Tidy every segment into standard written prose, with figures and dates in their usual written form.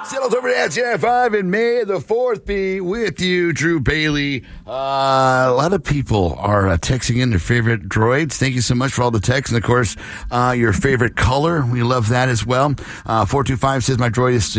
Settles over at Channel 5, and May the 4th be with you, Drew Bailey. A lot of people are texting in their favorite droids. Thank you so much for all the texts. And, of course, your favorite color. We love that as well. 425 says my droid is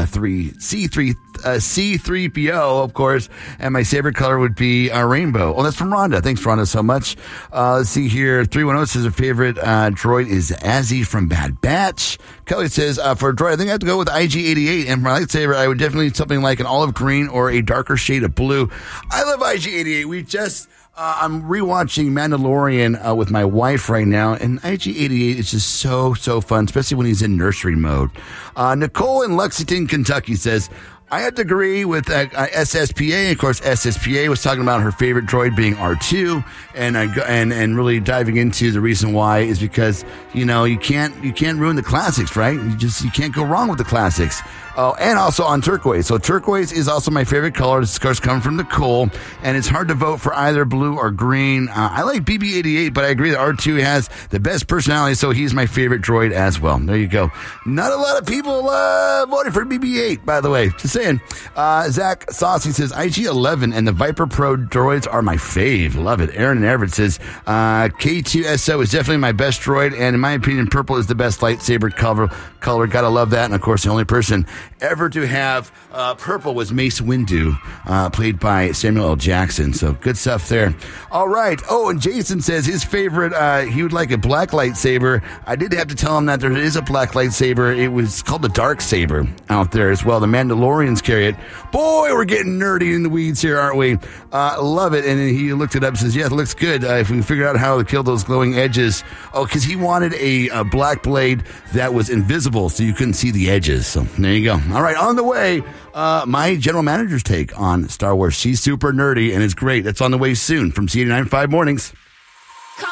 C3PO, of course. And my favorite color would be rainbow. Oh, that's from Rhonda. Thanks, Rhonda, so much. Let's see here. 310 says her favorite droid is Azzy from Bad Batch. Kelly says, for a droid, I think I have to go with IG-88. And for my lightsaber, I would definitely need something like an olive green or a darker shade of blue. I love IG-88. We just... I'm rewatching Mandalorian with my wife right now, and IG-88 is just so fun, especially when he's in nursery mode. Nicole in Lexington, Kentucky says, I have to agree with SSPA. Of course, SSPA was talking about her favorite droid being R2, and really diving into the reason why is because you can't ruin the classics, right? You can't go wrong with the classics. Oh, and also on turquoise. So turquoise is also my favorite color. This, of course, coming from Nicole, and it's hard to vote for either blue or green. I like BB-88, but I agree that R2 has the best personality, so he's my favorite droid as well. There you go. Not a lot of people voting for BB-8, by the way. Just saying. Zach Saucy says, IG-11 and the Viper Pro droids are my fave. Love it. Aaron and Everett says, K2SO is definitely my best droid, and in my opinion, purple is the best lightsaber color. Gotta love that. And, of course, the only person ever to have purple was Mace Windu, played by Samuel L. Jackson. So good stuff there. All right. Oh, and Jason says his favorite, he would like a black lightsaber. I did have to tell him that there is a black lightsaber. It was called the Dark Saber out there as well. The Mandalorians carry it. Boy, we're getting nerdy in the weeds here, aren't we? Love it. And then he looked it up and says, yeah, it looks good. If we figure out how to kill those glowing edges. Oh, because he wanted a black blade that was invisible so you couldn't see the edges. So there you go. All right, on the way, my general manager's take on Star Wars. She's super nerdy, and it's great. That's on the way soon from C89.5 Mornings.